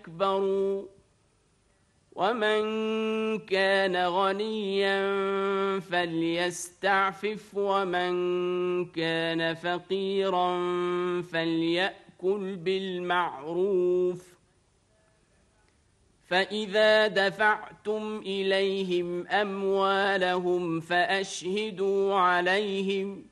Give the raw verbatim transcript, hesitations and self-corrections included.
يستكبروا ومن كان غنيا فليستعفف ومن كان فقيرا فليأكل بالمعروف فإذا دفعتم إليهم أموالهم فأشهدوا عليهم